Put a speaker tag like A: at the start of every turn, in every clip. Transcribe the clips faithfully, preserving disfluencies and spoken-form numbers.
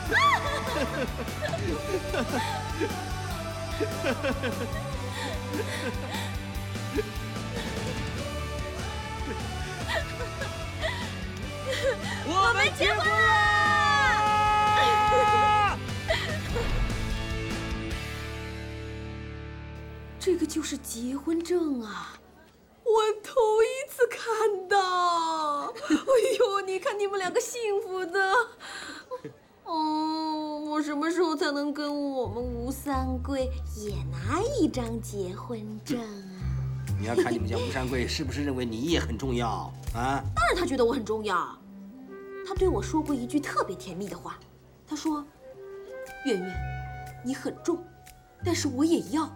A: 我们结婚了！
B: 这个就是结婚证啊！我头一次看到。哎呦，你看你们两个幸福的。哦，我什么时候才能跟我们吴三桂也拿一张结婚证啊？
C: 你要看你们家吴三桂是不是认为你也很重要啊？
B: 当然，他觉得我很重要。他对我说过一句特别甜蜜的话，他说：“圆圆，你很重，但是我也要。”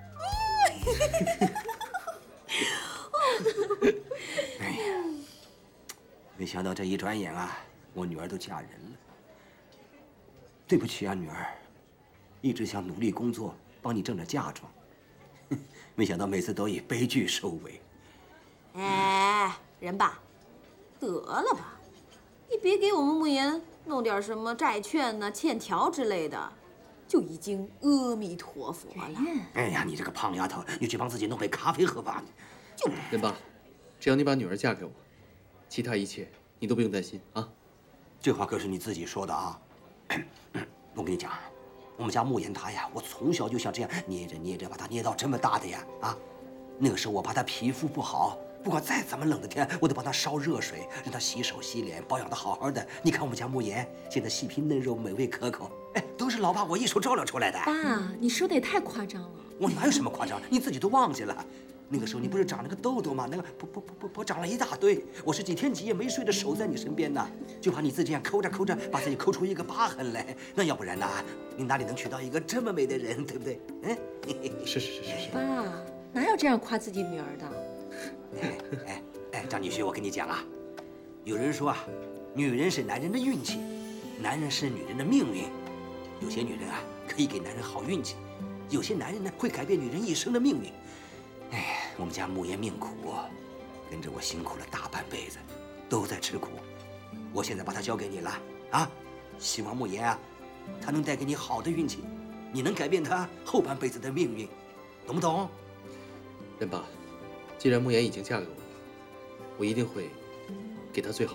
C: 哎呀，没想到这一转眼啊，我女儿都嫁人了。对不起啊，女儿，一直想努力工作，帮你挣点嫁妆，没想到每次都以悲剧收尾。
B: 哎，人爸，得了吧，你别给我们慕言弄点什么债券呢、欠条之类的，就已经阿弥陀佛了。
C: 哎呀，你这个胖丫头，你去帮自己弄杯咖啡喝吧。
B: 就
D: 人爸，只要你把女儿嫁给我，其他一切你都不用担心啊。
C: 这话可是你自己说的啊。我跟你讲，我们家慕言他呀，我从小就想这样捏着捏着把他捏到这么大的呀啊！那个时候我怕他皮肤不好，不管再怎么冷的天，我都帮他烧热水，让他洗手洗脸，保养得好好的。你看我们家慕言现在细皮嫩肉，美味可口，哎，都是老爸我一手照料出来的。
A: 爸，你说的也太夸张了。
C: 我哪有什么夸张？你自己都忘记了。那个时候你不是长了个痘痘吗？那个不不不不不长了一大堆，我是几天几夜没睡的守在你身边呢，就怕你自己这样抠着抠着，把自己抠出一个疤痕来。那要不然呢，你哪里能娶到一个这么美的人，对不对？嗯，
D: 是是是是是。
A: 爸，哪有这样夸自己女儿的？
C: 哎哎哎，张女婿，我跟你讲啊，有人说啊，女人是男人的运气，男人是女人的命运。有些女人啊，可以给男人好运气，有些男人呢，会改变女人一生的命运。哎，我们家慕言命苦，跟着我辛苦了大半辈子，都在吃苦。我现在把他交给你了啊，希望慕言啊，他能带给你好的运气，你能改变他后半辈子的命运，懂不懂？
D: 人爸，既然慕言已经嫁给我了，我一定会给她最好